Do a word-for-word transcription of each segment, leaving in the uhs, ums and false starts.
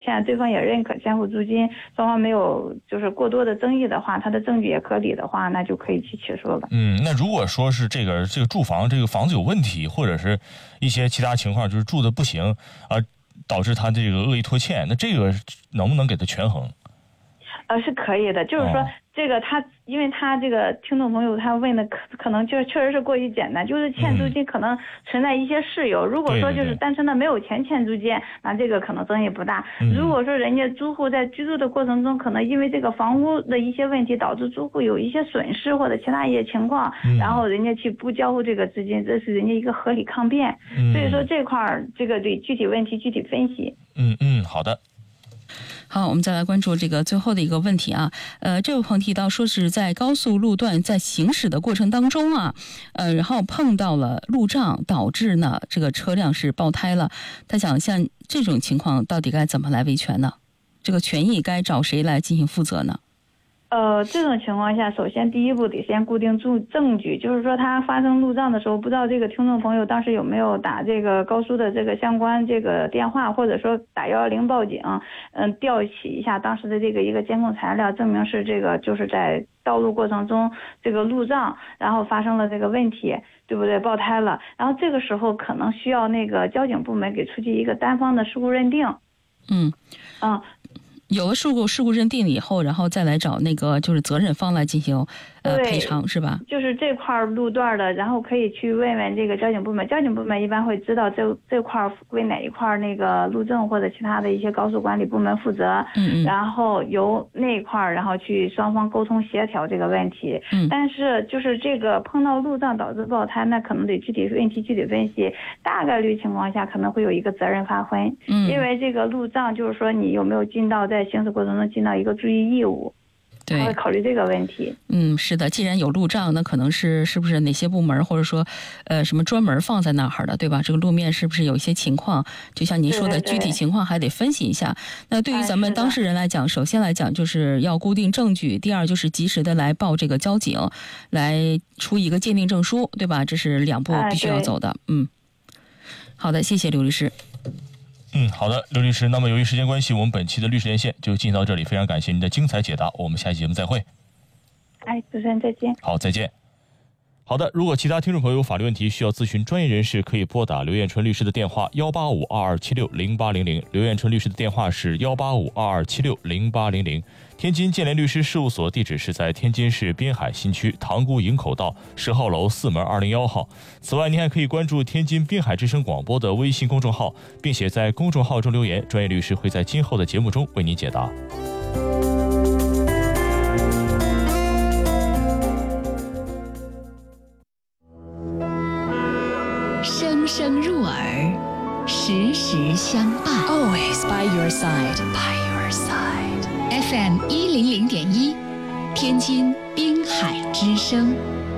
现在对方也认可相互租金，双方没有就是过多的争议的话，他的证据也合理的话，那就可以去起诉了。 嗯，那如果说是这个这个住房这个房子有问题，或者是一些其他情况，就是住的不行啊、呃，导致他这个恶意拖欠，那这个能不能给他权衡？ 呃，是可以的，就是说、哦、这个他，因为他这个听众朋友他问的可可能就是确实是过于简单，就是欠租金可能存在一些事由、嗯、如果说就是单纯的没有钱欠租金，那这个可能争议不大、嗯、如果说人家租户在居住的过程中可能因为这个房屋的一些问题导致租户有一些损失或者其他一些情况、嗯、然后人家去不交付这个资金，这是人家一个合理抗辩、嗯、所以说这块这个对具体问题具体分析。 嗯嗯，好的。 好，我们再来关注这个最后的一个问题啊，呃，这位朋友提到说是在高速路段在行驶的过程当中啊，呃，然后碰到了路障，导致呢这个车辆是爆胎了。他想像这种情况到底该怎么来维权呢？这个权益该找谁来进行负责呢？ 呃，这种情况下，首先第一步得先固定住证据，就是说他发生路障的时候，不知道这个听众朋友当时有没有打这个高速的这个相关这个电话，或者说打幺幺零报警，嗯，调取一下当时的这个一个监控材料，证明是这个就是在道路过程中这个路障，然后发生了这个问题，对不对？爆胎了，然后这个时候可能需要那个交警部门给出具一个单方的事故认定。 嗯嗯。 有了事故事故认定以后，然后再来找那个就是责任方来进行呃赔偿，是吧？ 就是这块路段的，然后可以去问问这个交警部门，交警部门一般会知道这这块归哪一块那个路政或者其他的一些高速管理部门负责， 嗯嗯， 然后由那一块然后去双方沟通协调这个问题。 嗯， 但是就是这个碰到路障导致爆胎，那可能得具体问题具体分析，大概率情况下可能会有一个责任划分。 嗯， 因为这个路障就是说你有没有尽到在行驶过程中尽到一个注意义务， 对， 会考虑这个问题。 嗯，是的，既然有路障，那可能是是不是哪些部门或者说呃什么专门放在那儿的，对吧？这个路面是不是有一些情况，就像您说的， 对对对， 具体情况还得分析一下。那对于咱们当事人来讲，首先来讲就是要固定证据，第二就是及时的来报这个交警，来出一个鉴定证书，对吧？这是两步必须要走的。嗯，好的，谢谢刘律师。 嗯，好的，刘律师。那么由于时间关系，我们本期的律师连线就进行到这里，非常感谢您的精彩解答，我们下期节目再会。 哎，主持人再见。 好，再见。好的，如果其他听众朋友有法律问题需要咨询专业人士，可以拨打刘彦春律师的电话幺八五二二七六零八零零，刘彦春律师的电话是幺八五二二七六零八零零。天津建联律师事务所地址是在天津市滨海新区塘沽营口道十号楼四门二零一号。此外，您还可以关注天津滨海之声广播的微信公众号，并且在公众号中留言，专业律师会在今后的节目中为您解答。 声声入耳，时时相伴 ，Always by your side, by your side。F M 一零零点一，天津滨海之声。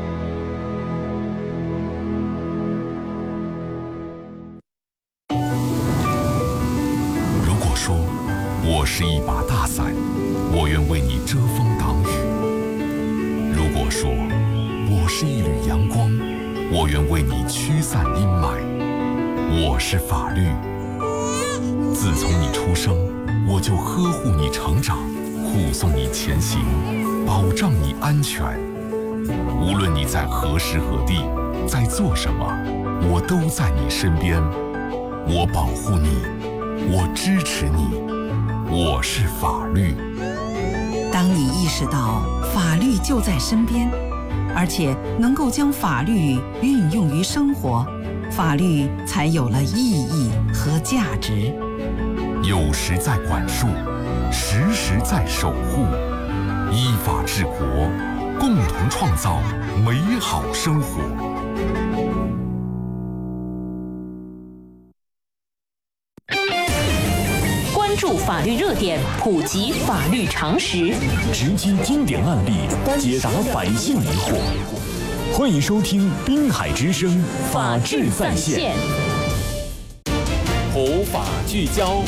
如果说我是一把大伞，我愿为你遮风挡雨；如果说我是一缕阳光，我愿为你驱散阴霾。我是法律，自从你出生，我就呵护你成长，护送你前行，保障你安全。无论你在何时何地，在做什么，我都在你身边。我保护你，我支持你，我是法律。 当你意识到法律就在身边，而且能够将法律运用于生活，法律才有了意义和价值。 有时在管束，时时在守护，依法治国，共同创造美好生活。 关注法律热点，普及法律常识， 直击经典案例，解答百姓疑惑。欢迎收听滨海之声法治在线， 普法聚焦。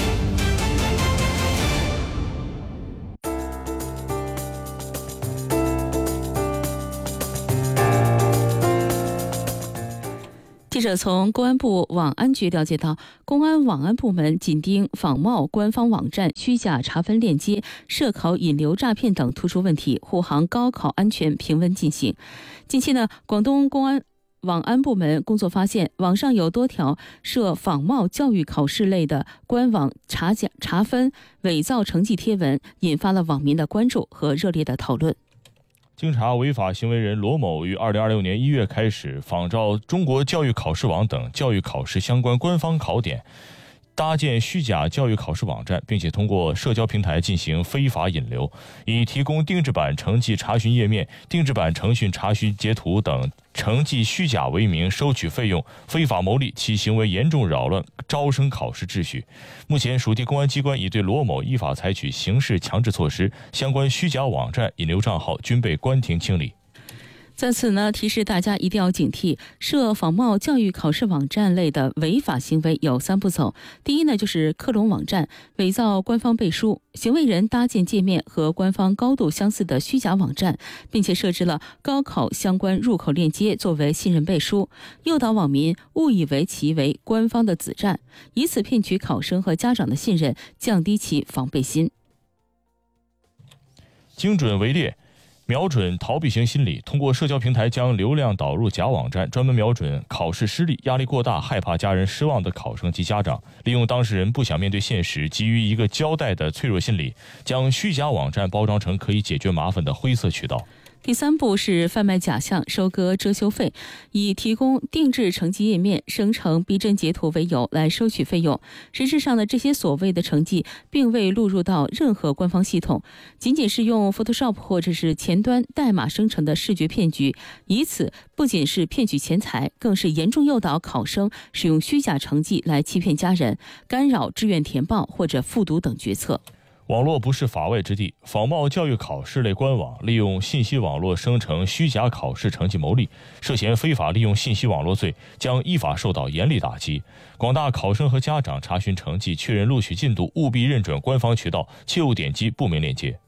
记者从公安部网安局了解到，公安网安部门紧盯仿冒官方网站虚假查分链接、涉考引流诈骗等突出问题，护航高考安全平稳进行。近期呢，广东公安网安部门工作发现，网上有多条涉仿冒教育考试类的官网查假查分、伪造成绩贴文，引发了网民的关注和热烈的讨论。 经查，违法行为人罗某于二零二六年一月开始仿照中国教育考试网等教育考试相关官方考点，搭建虚假教育考试网站，并且通过社交平台进行非法引流，以提供定制版成绩查询页面、定制版程序查询截图等成绩虚假为名收取费用，非法牟利，其行为严重扰乱招生考试秩序。目前，属地公安机关已对罗某依法采取刑事强制措施，相关虚假网站、引流账号均被关停清理。 在此呢，提示大家一定要警惕涉仿冒教育考试网站类的违法行为有三步走。第一呢，就是克隆网站，伪造官方背书，行为人搭建界面和官方高度相似的虚假网站，并且设置了高考相关入口链接作为信任背书，诱导网民误以为其为官方的子站，以此骗取考生和家长的信任，降低其防备心。 精准围猎，瞄准逃避型心理，通过社交平台将流量导入假网站，专门瞄准考试失利、压力过大、害怕家人失望的考生及家长，利用当事人不想面对现实、急于一个交代的脆弱心理，将虚假网站包装成可以解决麻烦的灰色渠道。 第三步是贩卖假象，收割遮羞费，以提供定制成绩页面、生成逼真截图为由来收取费用。实质上呢，这些所谓的成绩并未录入到任何官方系统，仅仅是用 Photoshop 或者是前端代码生成的视觉骗局，以此不仅是骗取钱财，更是严重诱导考生使用虚假成绩来欺骗家人，干扰志愿填报或者复读等决策。 网络不是法外之地，仿冒教育考试类官网利用信息网络生成虚假考试成绩牟利，涉嫌非法利用信息网络罪，将依法受到严厉打击。广大考生和家长查询成绩、确认录取进度，务必认准官方渠道，切勿点击不明链接。